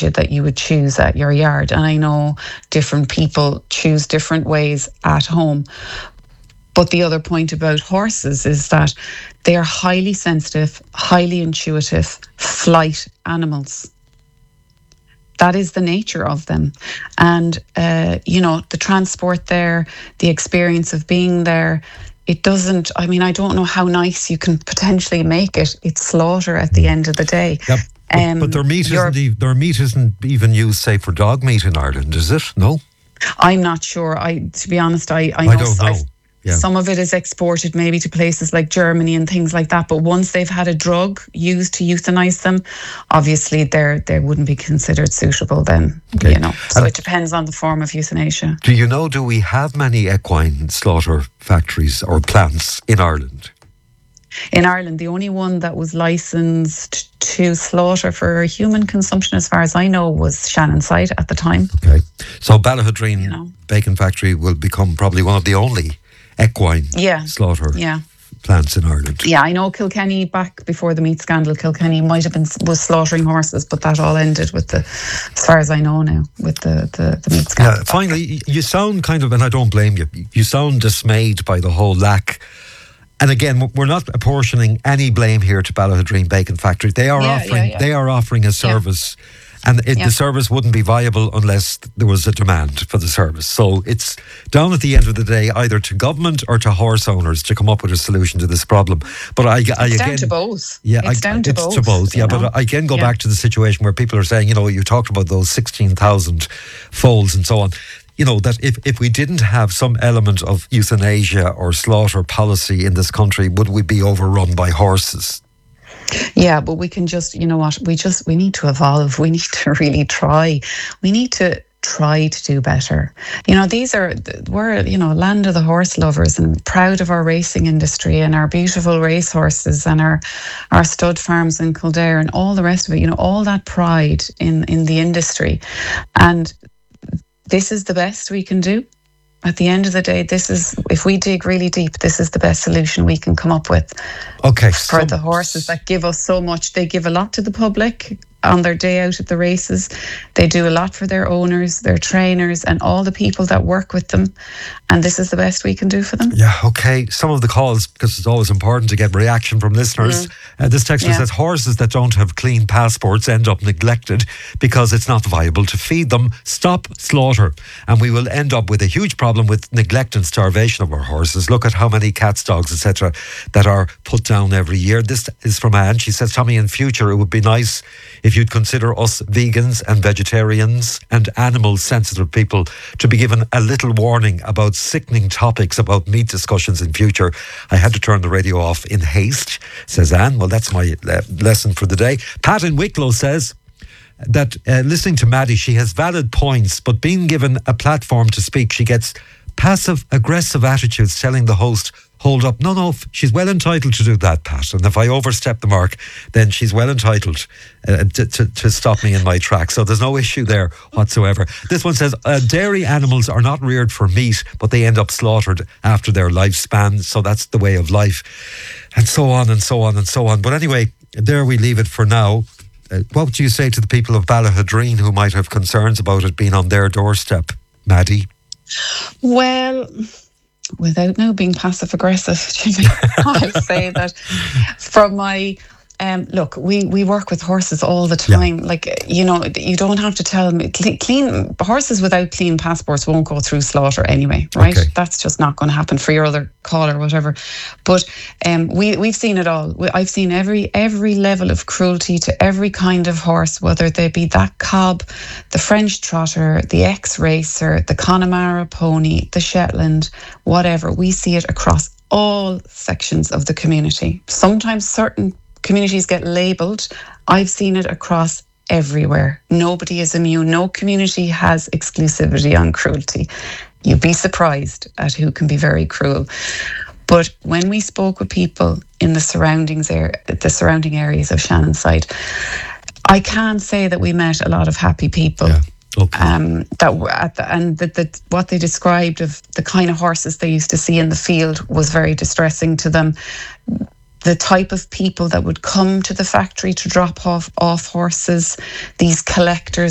euthanasia that you would choose at your yard. And I know different people choose different ways at home. But the other point about horses is that they are highly sensitive, highly intuitive flight animals. That is the nature of them. And, the transport there, the experience of being there, it doesn't, I don't know how nice you can potentially make it. It's slaughter at the end of the day. Yep. But their meat isn't even used, say, for dog meat in Ireland, is it? No? I'm not sure. To be honest, I don't know. Yeah. Some of it is exported maybe to places like Germany and things like that. But once they've had a drug used to euthanize them, obviously they wouldn't be considered suitable then, So it depends on the form of euthanasia. Do we have many equine slaughter factories or plants in Ireland? In Ireland, the only one that was licensed to slaughter for human consumption, as far as I know, was Shannonside at the time. Okay. So Ballahadreen Bacon Factory will become probably one of the only equine slaughter plants in Ireland. Yeah, I know Kilkenny, back before the meat scandal, Kilkenny was slaughtering horses, but that all ended with as far as I know now, with the meat scandal. Yeah, finally, you sound kind of, and I don't blame you, you sound dismayed by the whole lack. And again, we're not apportioning any blame here to Ballahadreen Bacon Factory. They are offering a service. Yeah. And the service wouldn't be viable unless there was a demand for the service. So it's down at the end of the day either to government or to horse owners to come up with a solution to this problem. But it's down to both. Yeah, it's down to both. Yeah, but I again go back to the situation where people are saying, you talked about those 16,000 foals and so on. That if we didn't have some element of euthanasia or slaughter policy in this country, would we be overrun by horses? Yeah, but we can just, we need to evolve. We need to really try. We need to try to do better. We're land of the horse lovers and proud of our racing industry and our beautiful race horses and our stud farms in Kildare and all the rest of it, all that pride in the industry. And this is the best we can do. At the end of the day, if we dig really deep, this is the best solution we can come up with. Okay. For the horses that give us so much. They give a lot to the public on their day out at the races. They do a lot for their owners, their trainers, and all the people that work with them. And this is the best we can do for them. Yeah, okay. Some of the calls, because it's always important to get reaction from listeners. This texter says horses that don't have clean passports end up neglected because it's not viable to feed them. Stop slaughter. And we will end up with a huge problem with neglect and starvation of our horses. Look at how many cats, dogs, etc. that are put down every year. This is from Anne. She says, Tommy, in future it would be nice if you'd consider us vegans and vegetarians and animal-sensitive people to be given a little warning about sickening topics about meat discussions in future. I had to turn the radio off in haste, says Anne. Well, that's my lesson for the day. Pat in Wicklow says that listening to Maddie, she has valid points, but being given a platform to speak, she gets passive-aggressive attitudes telling the host, hold up. No, she's well entitled to do that, Pat. And if I overstep the mark, then she's well entitled to stop me in my tracks. So there's no issue there whatsoever. This one says, dairy animals are not reared for meat, but they end up slaughtered after their lifespan. So that's the way of life. And so on and so on and so on. But anyway, there we leave it for now. What would you say to the people of Ballahadreen who might have concerns about it being on their doorstep, Maddie? Well, without now being passive-aggressive, Jimmy, I'll say that from my... look, we work with horses all the time. Yeah. Like, you don't have to tell them. Clean horses without clean passports won't go through slaughter anyway, right? Okay. That's just not going to happen for your other call or whatever. But we've seen it all. I've seen every level of cruelty to every kind of horse, whether they be that cob, the French trotter, the ex-racer, the Connemara pony, the Shetland, whatever. We see it across all sections of the community. Sometimes certain communities get labelled. I've seen it across everywhere. Nobody is immune. No community has exclusivity on cruelty. You'd be surprised at who can be very cruel. But when we spoke with people in the surrounding areas of Shannonside, I can say that we met a lot of happy people. Yeah. Okay. What they described of the kind of horses they used to see in the field was very distressing to them. The type of people that would come to the factory to drop off horses, these collectors